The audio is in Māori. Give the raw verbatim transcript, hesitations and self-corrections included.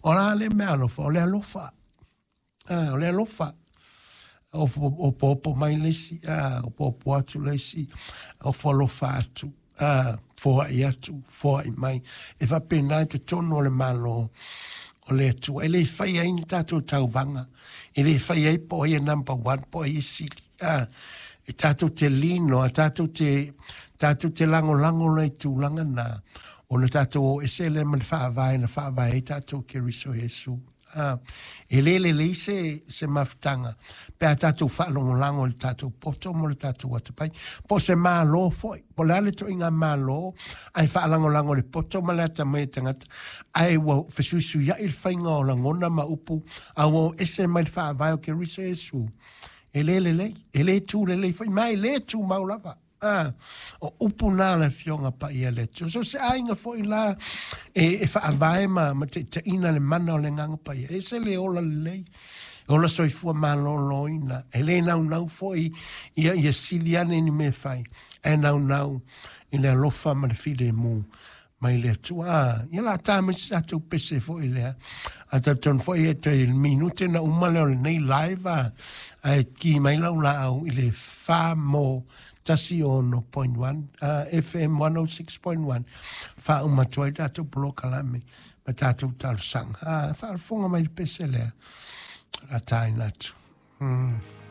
O la le me alofa, o le alofa. Ah, o le alofa. O o popo mai lesi, ah, o popo atu lesi, o folofa atu. Ah, fo ai atu, fo ai mai. E fa pena te tono le malo o le atu. E le fai ai ni tatou tauvanga. E le fai ai po ai number one, po ai sili. Ah, e tatou te lino, a tatou te, tatou te lango lango nei tūlanga na. O le tatou e se le man whaavai na whaavai e tatou ke riso Jesu. Ah, e le le le se, se mafutanga. Pe a tatou whaalongo lango le tatou poto mo le tatou atapai. Po se malo foi. Po le ale to inga malo. Ai whaalango lango le poto ma le atamai tangata. Ai wa fesuisu ya il whainga o langona ma upu. A wa ese mai whaavai o ke riso Jesu. E le le le. E le tu le le fai. Mai le tu maulava. Ah, o upu nā le fionga pa ia le tu. So se ainga foi la e, e whaavae ma, ma te, te ina le mana o le nganga pa ia. E se le ola le lei. Ola soifua malo loina. E le nau nau foi ia, ia siliane ni me fai. E nau nau i le alofa ma le file mu. Mai le tu. Ah, ia la tāma si atu pese foi lea. A ta ton foi e te minute na umale o le nei live a. A ki mai lau la au i le wha mo tasi ono point one, uh, F M one oh six point one. Fa umatoa i tatou polo kalame, ma tatou talo sang. Ah, fa alfonga mai le pese lea. La tai natu. Hmm.